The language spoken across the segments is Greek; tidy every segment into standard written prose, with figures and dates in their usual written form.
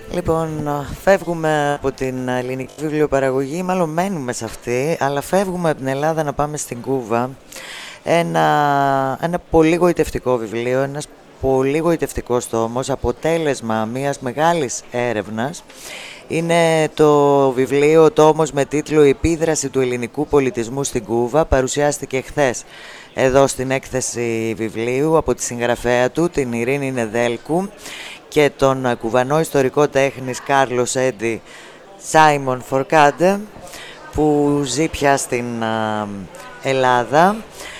Λοιπόν, φεύγουμε από την ελληνική βιβλιοπαραγωγή, μάλλον μένουμε σε αυτή, αλλά φεύγουμε από την Ελλάδα να πάμε στην Κούβα. Ένα πολύ γοητευτικό βιβλίο, ένας πολύ γοητευτικός τόμος, αποτέλεσμα μιας μεγάλης έρευνας. Είναι το βιβλίο τόμος με τίτλο «Η επίδραση του ελληνικού πολιτισμού στην Κούβα». Παρουσιάστηκε χθες εδώ στην έκθεση βιβλίου από τη συγγραφέα του, την Ειρήνη Νεδέλκου, και τον κουβανό ιστορικό τέχνης Κάρλος Έντι Σάιμον Φορκάντε, που ζει πια στην Ελλάδα,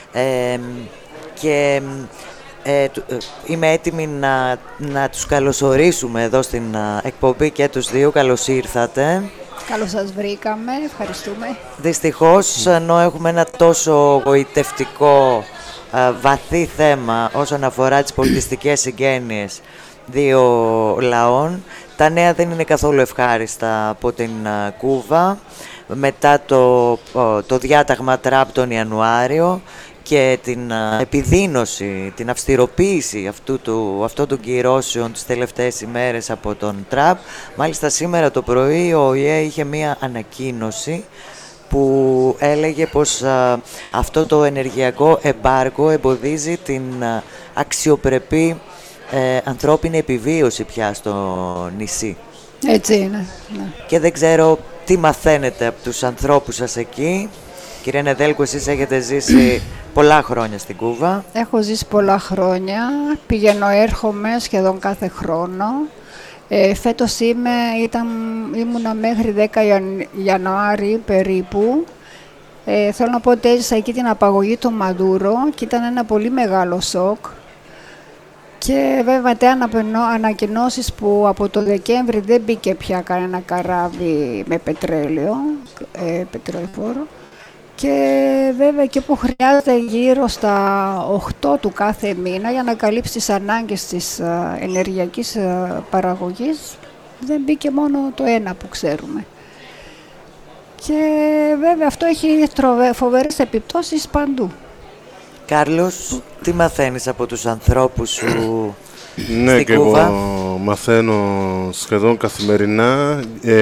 και είμαι έτοιμη να τους καλωσορίσουμε εδώ στην εκπομπή και τους δύο. Καλώς ήρθατε. Καλώς σας βρήκαμε, ευχαριστούμε. Δυστυχώς, ενώ έχουμε ένα τόσο γοητευτικό, βαθύ θέμα όσον αφορά τις πολιτιστικές συγγένειες δύο λαών, τα νέα δεν είναι καθόλου ευχάριστα από την Κούβα μετά το διάταγμα Τραμπ τον Ιανουάριο και την επιδείνωση, την αυστηροποίηση αυτών των κυρώσεων τις τελευταίες ημέρες από τον Τραμπ. Μάλιστα σήμερα το πρωί ο ΟΗΕ είχε μία ανακοίνωση που έλεγε πως αυτό το ενεργειακό εμπάργκο εμποδίζει την αξιοπρεπή ανθρώπινη επιβίωση πια στο νησί. Έτσι είναι, ναι. Και δεν ξέρω τι μαθαίνετε από τους ανθρώπους σας εκεί. Κυρία Νεδέλκου, εσείς έχετε ζήσει πολλά χρόνια στην Κούβα. Έχω ζήσει πολλά χρόνια, πηγαίνω έρχομαι σχεδόν κάθε χρόνο. Φέτος ήμουνα μέχρι 10 Ιανουάρη περίπου. Θέλω να πω ότι έζησα εκεί την απαγωγή του Μαντούρο και ήταν ένα πολύ μεγάλο σοκ. Και βέβαια μετά ανακοινώσεις που από το Δεκέμβρη δεν μπήκε πια κανένα καράβι με πετρέλαιο, και βέβαια και που χρειάζεται γύρω στα 8 του κάθε μήνα για να καλύψει τις ανάγκες της ενεργειακής παραγωγής, δεν μπήκε μόνο το ένα που ξέρουμε. Και βέβαια αυτό έχει φοβερές επιπτώσεις παντού. Κάρλος, τι μαθαίνεις από τους ανθρώπους σου Ναι, στην και Κούβα? εγώ μαθαίνω σχεδόν καθημερινά.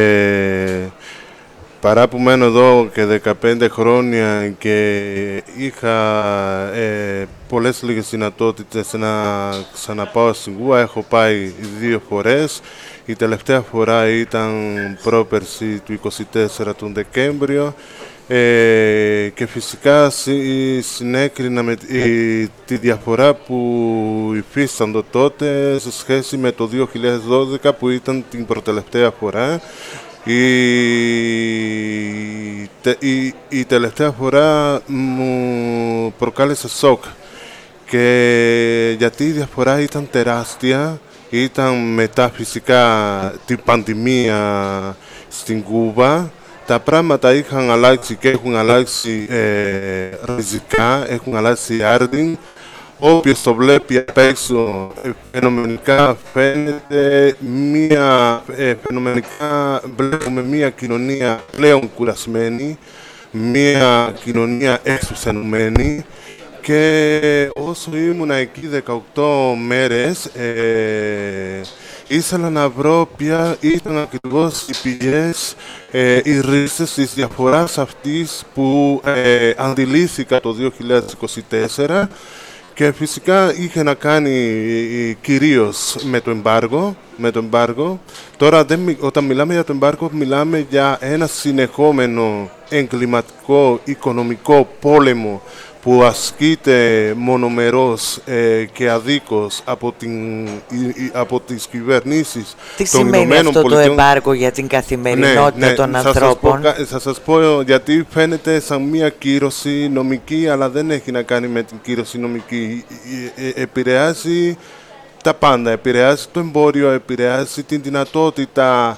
Παρά που μένω εδώ και 15 χρόνια και είχα πολλές λίγες δυνατότητες να ξαναπάω στην Κούβα, έχω πάει 2 φορές. Η τελευταία φορά ήταν πρόπερση του 24 τον Δεκέμβριο. Και φυσικά συνέκρινα με τη διαφορά που υφίσταντο τότε σε σχέση με το 2012 που ήταν την προτελευταία φορά. Η τελευταία φορά μου προκάλεσε σοκ, και γιατί η διαφορά ήταν τεράστια. Ήταν μετά φυσικά την πανδημία στην Κούβα. Τα πράγματα είχαν αλλάξει και έχουν αλλάξει ριζικά, έχουν αλλάξει άρδιν. Όποιος το βλέπει απ' έξω, φαινομενικά φαίνεται φαινομενικά βλέπουμε μια κοινωνία πλέον κουρασμένη, μια κοινωνία εξουθενωμένη. Και όσο ήμουνα εκεί 18 μέρες, ήθελα να βρω ποια ήταν ακριβώς οι πηγές, οι ρίζες της διαφοράς αυτής που αντιλήθηκα το 2024, και φυσικά είχε να κάνει κυρίως με το εμπάργο. Τώρα όταν μιλάμε για το εμπάργο, μιλάμε για ένα συνεχόμενο εγκληματικό οικονομικό πόλεμο που ασκείται μονομερός και αδίκως από τις κυβερνήσεις των Ηνωμένων Πολιτειών. Τι σημαίνει αυτό το εμπάργκο για την καθημερινότητα των ανθρώπων? Θα σας πω γιατί φαίνεται σαν μια κύρωση νομική, αλλά δεν έχει να κάνει με την κύρωση νομική. Επηρεάζει τα πάντα, επηρεάζει το εμπόριο, επηρεάζει την δυνατότητα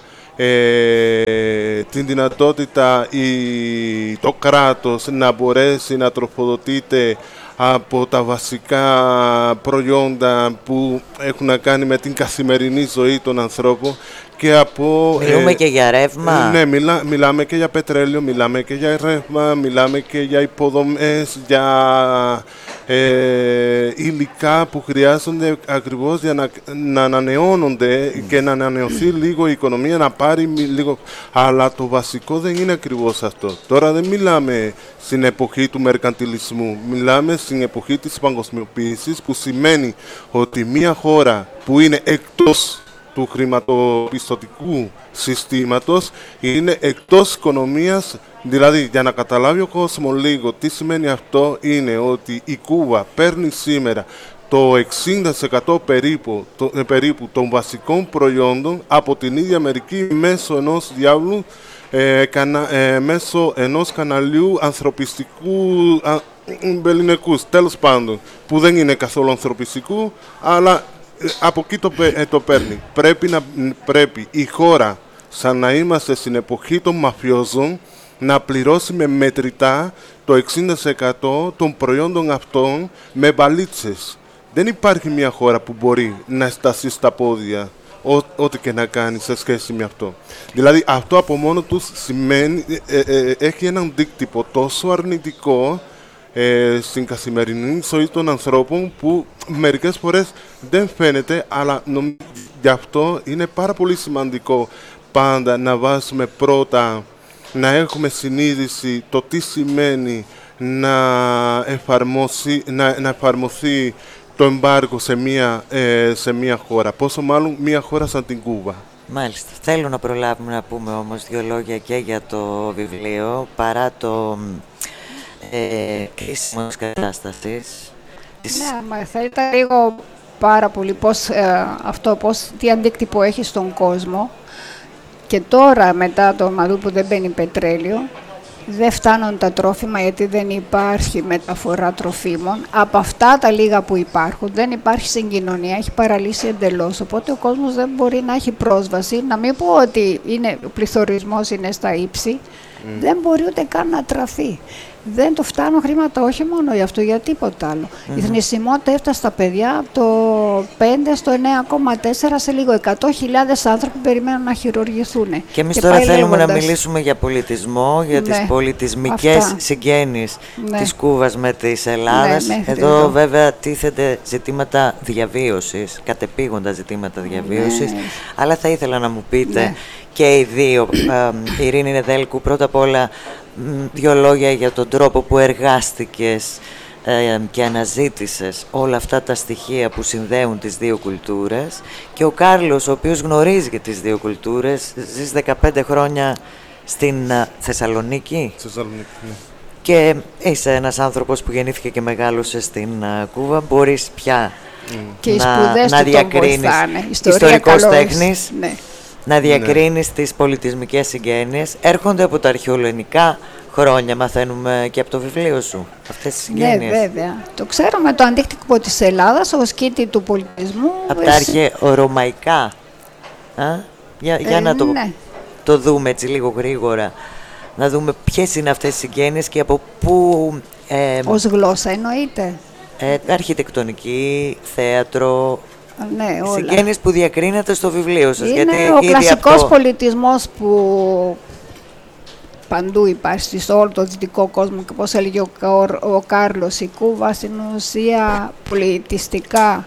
το κράτος να μπορέσει να τροφοδοτείται από τα βασικά προϊόντα που έχουν να κάνει με την καθημερινή ζωή των ανθρώπων. Και από, μιλούμε και για ρεύμα. Ναι, μιλάμε και για πετρέλαιο, μιλάμε και για ρεύμα, μιλάμε και για υποδομές, για υλικά που χρειάζονται ακριβώς για να ανανεώνονται και να ανανεωθεί λίγο η οικονομία, να πάρει λίγο. Αλλά το βασικό δεν είναι ακριβώς αυτό. Τώρα δεν μιλάμε στην εποχή του μερκαντιλισμού, μιλάμε στην εποχή της παγκοσμιοποίησης, που σημαίνει ότι μια χώρα που είναι εκτός του χρηματοπιστωτικού συστήματος είναι εκτός οικονομίας. Δηλαδή, για να καταλάβει ο κόσμος λίγο τι σημαίνει αυτό, είναι ότι η Κούβα παίρνει σήμερα το 60% περίπου των βασικών προϊόντων από την ίδια Αμερική μέσω ενός διάβλου, μέσω ενός καναλιού ανθρωπιστικού μπεληνικούς, τέλος πάντων, που δεν είναι καθόλου ανθρωπιστικού, αλλά από εκεί το παίρνει. Πρέπει η χώρα, σαν να είμαστε στην εποχή των μαφιόζων, να πληρώσει με μετρητά το 60% των προϊόντων αυτών με βαλίτσες. Δεν υπάρχει μια χώρα που μπορεί να σταθεί στα πόδια ό,τι και να κάνει σε σχέση με αυτό. Δηλαδή αυτό από μόνο του σημαίνει, έχει έναν αντίκτυπο τόσο αρνητικό στην καθημερινή ζωή των ανθρώπων, που μερικές φορές δεν φαίνεται, αλλά νομίζω γι' αυτό είναι πάρα πολύ σημαντικό πάντα να βάζουμε πρώτα, να έχουμε συνείδηση το τι σημαίνει να εφαρμοθεί το εμπάργο σε μια χώρα, πόσο μάλλον μια χώρα σαν την Κούβα. Μάλιστα. Θέλω να προλάβουμε να πούμε όμως δύο λόγια και για το βιβλίο, παρά το κρίσιμο της κατάστασης. Ναι, μα θα ήταν λίγο πάρα πολύ τι αντίκτυπο έχει στον κόσμο. Και τώρα, μετά το Μαδού που δεν μπαίνει πετρέλαιο, δεν φτάνουν τα τρόφιμα γιατί δεν υπάρχει μεταφορά τροφίμων. Από αυτά τα λίγα που υπάρχουν δεν υπάρχει συγκοινωνία, έχει παραλύσει εντελώς. Οπότε ο κόσμος δεν μπορεί να έχει πρόσβαση. Να μην πω ότι ο πληθωρισμός είναι στα ύψη, δεν μπορεί ούτε καν να τραφεί. Δεν του φτάνουν χρήματα, όχι μόνο για αυτό, για τίποτα άλλο. Η θνησιμότητα έφτασε στα παιδιά από το 5 στο 9,4 σε λίγο. 100.000 άνθρωποι περιμένουν να χειρουργηθούν. Και εμείς τώρα θέλουμε να μιλήσουμε για πολιτισμό, για τις πολιτισμικές συγγένειες της Κούβας με της Ελλάδας. Εδώ βέβαια τίθενται ζητήματα διαβίωσης, κατεπήγοντα ζητήματα διαβίωσης. Αλλά θα ήθελα να μου πείτε και οι δύο, Ειρήνη Νεδέλκου, πρώτα απ' όλα δύο λόγια για τον τρόπο που εργάστηκες και αναζήτησες όλα αυτά τα στοιχεία που συνδέουν τις δύο κουλτούρες, και ο Κάρλος, ο οποίος γνωρίζει και τις δύο κουλτούρες, ζεις 15 χρόνια στην Θεσσαλονίκη. Ναι. Και είσαι ένας άνθρωπος που γεννήθηκε και μεγάλωσε στην Κούβα, μπορείς πια να διακρίνεις, ιστορικός τέχνης, να διακρίνεις τις πολιτισμικές συγγένειες. Έρχονται από τα αρχαιοελληνικά χρόνια, μαθαίνουμε και από το βιβλίο σου αυτές τις συγγένειες. Ναι, βέβαια. Το ξέρω με το αντίκτυπο της Ελλάδας ως κήτη του πολιτισμού. Από τα αρχαιορωμαϊκά. Για να το δούμε έτσι λίγο γρήγορα. Να δούμε ποιες είναι αυτές οι συγγένειες και από πού... ως γλώσσα εννοείται. Αρχιτεκτονική, θέατρο... Ναι, όλα. Συγγένειες που διακρίνεται στο βιβλίο σας. Είναι γιατί ο κλασικός πολιτισμός που παντού υπάρχει, σε όλο το δυτικό κόσμο, και όπως έλεγε ο Κάρλος, η Κούβα στην ουσία πολιτιστικά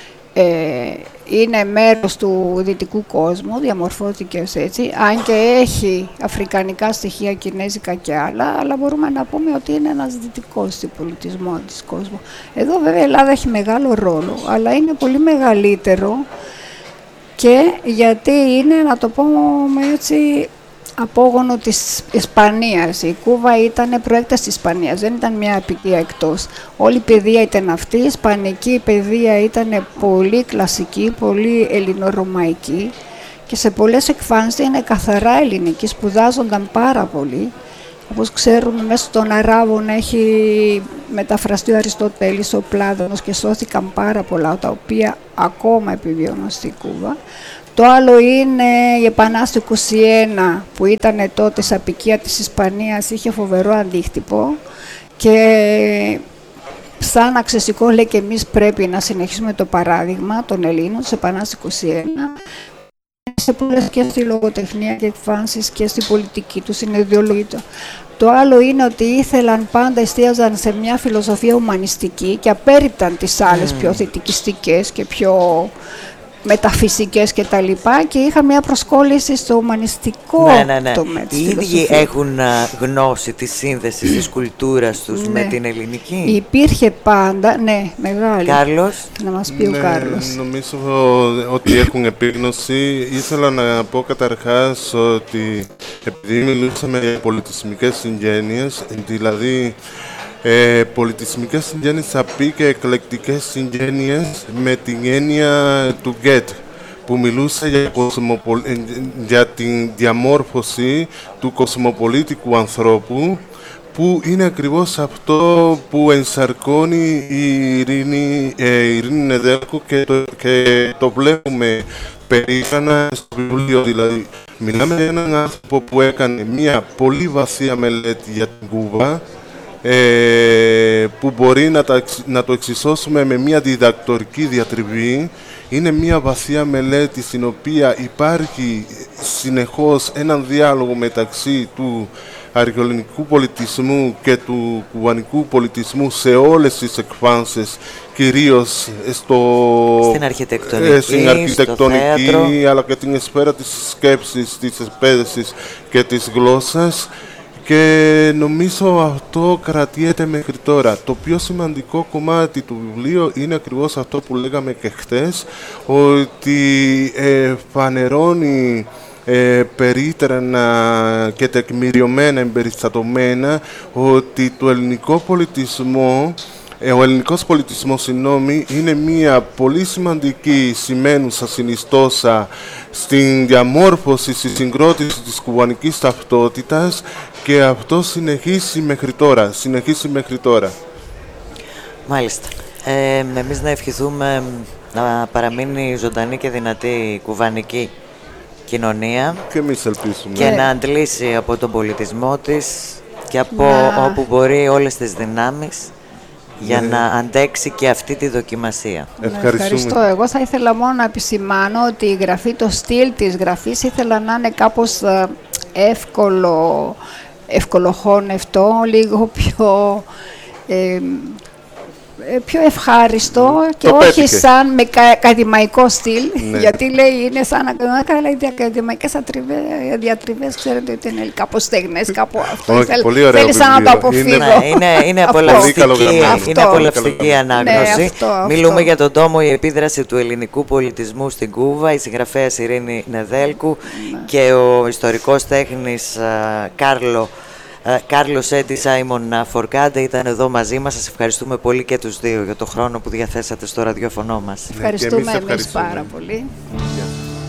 είναι μέρος του δυτικού κόσμου, διαμορφώθηκε έτσι, αν και έχει αφρικανικά στοιχεία, κινέζικα και άλλα, αλλά μπορούμε να πούμε ότι είναι ένας δυτικός πολιτισμός της κόσμου. Εδώ βέβαια η Ελλάδα έχει μεγάλο ρόλο, αλλά είναι πολύ μεγαλύτερο, και γιατί είναι, να το πω έτσι, απόγονο της Ισπανίας. Η Κούβα ήταν προέκταση της Ισπανίας, δεν ήταν μια απικία εκτός. Όλη η παιδεία ήταν αυτή, η ισπανική παιδεία ήταν πολύ κλασική, πολύ ελληνορωμαϊκή, και σε πολλές εκφάνσεις είναι καθαρά ελληνική, σπουδάζονταν πάρα πολύ. Όπως ξέρουμε, μέσω των Αράβων έχει μεταφραστεί ο Αριστοτέλης, ο Πλάτωνος, και σώθηκαν πάρα πολλά, τα οποία ακόμα επιβιώνουν στη Κούβα. Το άλλο είναι η Επανάσταση 21, που ήταν τότε σε απικία της Ισπανίας, είχε φοβερό αντίκτυπο, και σαν αξεσικό λέει και εμείς πρέπει να συνεχίσουμε το παράδειγμα των Ελλήνων της Επανάστασης 21. έδωσε πολλές και στη λογοτεχνία και εκφάνσεις και στη πολιτική του, στην ιδεολογία. Το άλλο είναι ότι ήθελαν πάντα, εστίαζαν σε μια φιλοσοφία ουμανιστική και απέρριπταν τις άλλες πιο θετικιστικές και πιο μεταφυσικές και τα λοιπά, και είχα μια προσκόλληση στο ουμανιστικό τομέα της φιλοσοφίας. Οι ίδιοι έχουν γνώση της σύνδεσης της κουλτούρας τους με την ελληνική. Υπήρχε πάντα, μεγάλη. Κάρλος. Να μας πει ο Κάρλος. Νομίζω ότι έχουν επίγνωση. Ήθελα να πω καταρχάς ότι επειδή μιλούσαμε για πολιτισμικές συγγένειες, δηλαδή πολιτισμικές συγγένειες θα πει και εκλεκτικές συγγένειες με την έννοια του Γκέτ, που μιλούσε για την διαμόρφωση του κοσμοπολίτικου ανθρώπου, που είναι ακριβώς αυτό που ενσαρκώνει η Ειρήνη Νεδέλκου και το βλέπουμε περήφανα στο βιβλίο. Δηλαδή, μιλάμε για έναν άνθρωπο που έκανε μια πολύ βαθία μελέτη για την Κούβα, που μπορεί να το εξισώσουμε με μια διδακτορική διατριβή. Είναι μια βαθιά μελέτη στην οποία υπάρχει συνεχώς έναν διάλογο μεταξύ του αρχαιοελληνικού πολιτισμού και του κουβανικού πολιτισμού σε όλες τις εκφάνσεις, κυρίως στην αρχιτεκτονική, αλλά και την σφαίρα της σκέψης, της εκπαίδευσης και της γλώσσας. Και νομίζω αυτό κρατιέται μέχρι τώρα. Το πιο σημαντικό κομμάτι του βιβλίου είναι ακριβώς αυτό που λέγαμε και χθες, ότι φανερώνει περίτρανα και τεκμηριωμένα, εμπεριστατωμένα, ότι ο ελληνικός πολιτισμός είναι μια πολύ σημαντική σημαίνουσα συνιστόσα στην διαμόρφωση, στη συγκρότηση της κουβανικής ταυτότητας, και αυτό συνεχίσει μέχρι τώρα. Μάλιστα. Εμείς να ευχηθούμε να παραμείνει ζωντανή και δυνατή η κουβανική κοινωνία, και εμείς ελπίσουμε, και να αντλήσει από τον πολιτισμό της και από όπου μπορεί όλες τις δυνάμεις για να αντέξει και αυτή τη δοκιμασία. Ευχαριστώ. Εγώ θα ήθελα μόνο να επισημάνω ότι η γραφή, το στυλ της γραφής ήθελα να είναι κάπως ευκολοχώνευτο, λίγο πιο ευχάριστο και όχι σαν με ακαδημαϊκό στυλ, γιατί λέει είναι σαν ακαδημαϊκές διατριβές, ξέρετε ότι είναι κάπως στεγνές, κάπου αυτό. Θέλησα να το αποφύγω. Είναι απολαυστική ανάγνωση. Μιλούμε για τον τόμο «Η επίδραση του ελληνικού πολιτισμού στην Κούβα», η συγγραφέας Ειρήνη Νεδέλκου και ο ιστορικός τέχνης Κάρλος Έντι Σάιμον Φορκάντε ήταν εδώ μαζί μας. Σας ευχαριστούμε πολύ και τους δύο για το χρόνο που διαθέσατε στο ραδιόφωνο μας. Ευχαριστούμε εμείς πάρα πολύ.